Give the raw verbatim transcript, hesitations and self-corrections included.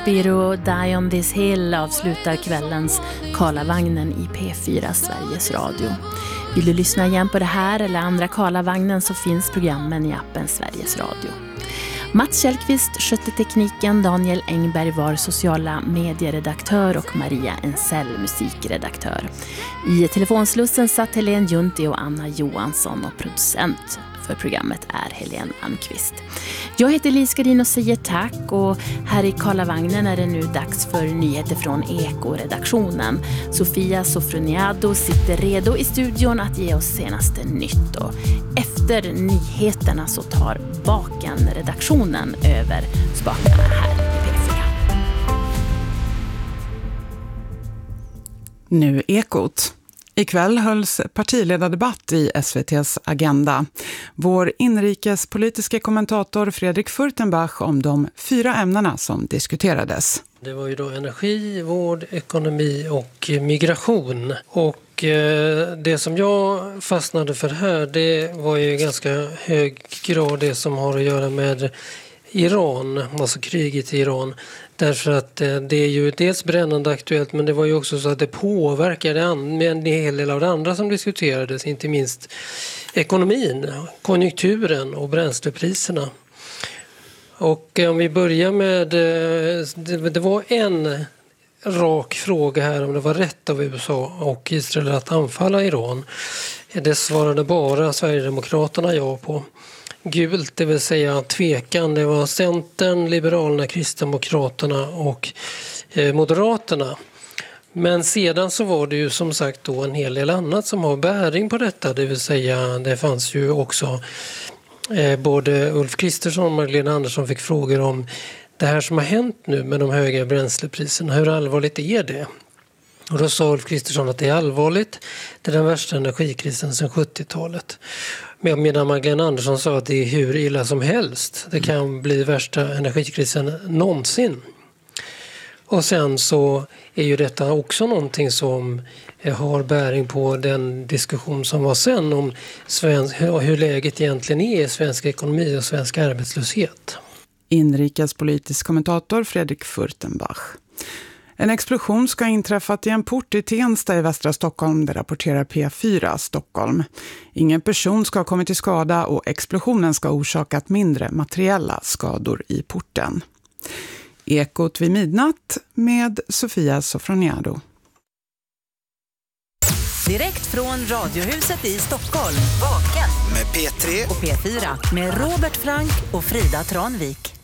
Spiro Die on this hill avslutar kvällens Karlavagnen i P fyra Sveriges Radio. Vill du lyssna igen på det här eller andra Karlavagnen så finns programmen i appen Sveriges Radio. Mats Kjellqvist skötte tekniken, Daniel Engberg var sociala medieredaktör och Maria Ensell musikredaktör. I telefonslussen satt Helene Junti och Anna Johansson och producent för programmet är Helene Almqvist. Jag heter Lise Gardin och säger tack och här i Karlavagnen är det nu dags för nyheter från Eko-redaktionen. Sofia Sofroniado sitter redo i studion att ge oss senaste nytt och efter nyheterna så tar Baken-redaktionen över spakarna här i P fyra. Nu Ekot. Ikväll hölls partiledardebatt i S V T:s Agenda. Vår inrikespolitiska kommentator Fredrik Furtenbach om de fyra ämnena som diskuterades. Det var ju då energi, vård, ekonomi och migration. Och eh, det som jag fastnade för här, det var ju i ganska hög grad det som har att göra med Iran, alltså kriget i Iran. Därför att det är ju dels brännande aktuellt, men det var ju också så att det påverkade en hel del av det andra som diskuterades, inte minst ekonomin, konjunkturen och bränslepriserna. Och om vi börjar med, det var en rak fråga här om det var rätt av U S A och Israel att anfalla Iran. Det svarade bara Sverigedemokraterna ja på. Gult, det vill säga tvekan, det var Centern, Liberalerna, Kristdemokraterna och eh, Moderaterna. Men sedan så var det ju som sagt då en hel del annat som har bäring på detta, det vill säga det fanns ju också eh, både Ulf Kristersson och Magdalena Andersson fick frågor om det här som har hänt nu med de höga bränslepriserna, hur allvarligt är det? Och då sa Ulf Kristersson att det är allvarligt, det är den värsta energikrisen sedan sjuttiotalet. Medan Magdalena Andersson sa att det är hur illa som helst. Det kan bli värsta energikrisen någonsin. Och sen så är ju detta också någonting som har bäring på den diskussion som var sen om svensk, hur läget egentligen är i svensk ekonomi och svensk arbetslöshet. Inrikespolitisk kommentator Fredrik Furtenbach. En explosion ska ha inträffat i en port i Tensta i västra Stockholm, det rapporterar P fyra Stockholm. Ingen person ska ha kommit till skada och explosionen ska ha orsakat mindre materiella skador i porten. Ekot vid midnatt med Sofia Sofroniado. Direkt från Radiohuset i Stockholm. Baken med P tre och P fyra med Robert Frank och Frida Tranvik.